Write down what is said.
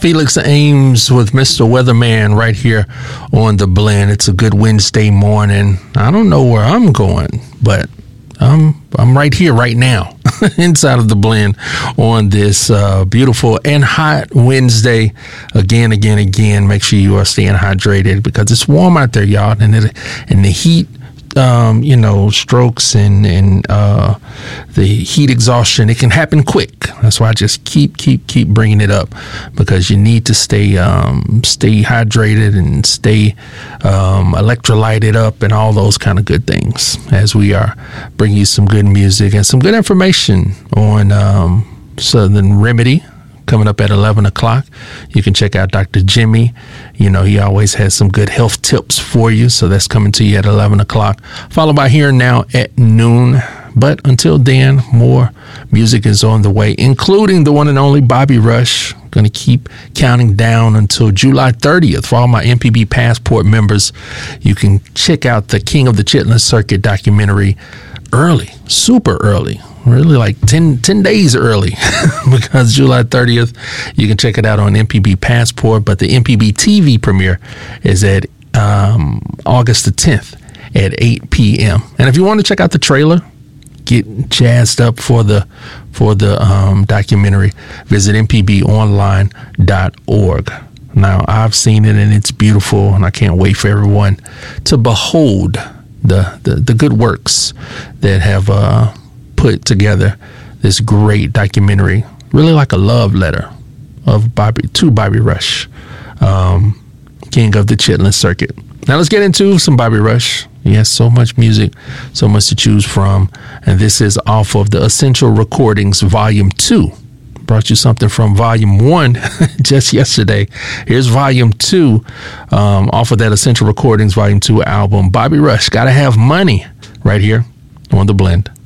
Felix Ames with Mr. Weatherman right here on The Blend. It's a good Wednesday morning. I don't know where I'm going, but I'm right here right now inside of The Blend on this beautiful and hot Wednesday. Again. Make sure you are staying hydrated because it's warm out there, y'all. And the heat, strokes and the heat exhaustion, it can happen quick. That's why I just keep bringing it up, because you need to stay hydrated and stay electrolyted up and all those kind of good things, as we are bringing you some good music and some good information on Southern Remedy. Coming up at 11 o'clock, you can check out Dr. Jimmy. He always has some good health tips for you. So that's coming to you at 11 o'clock, followed by Here and Now at noon. But until then, more music is on the way, including the one and only Bobby Rush. Going to keep counting down until July 30th. For all my MPB Passport members, you can check out the King of the Chitlin Circuit documentary early, super early. Really like 10 days early because July 30th, you can check it out on MPB Passport. But the MPB TV premiere is at August the 10th at 8 p.m. And if you want to check out the trailer, get jazzed up for the documentary, visit mpbonline.org. Now, I've seen it and it's beautiful, and I can't wait for everyone to behold the good works that have put together this great documentary, really like a love letter of Bobby Rush, King of the Chitlin Circuit. Now let's get into some Bobby Rush. He has so much music, so much to choose from, and this is off of the Essential Recordings Volume 2. Brought you something from Volume 1 just yesterday. Here's Volume 2 off of that Essential Recordings Volume 2 album. Bobby Rush, Gotta Have Money, right here on The Blend.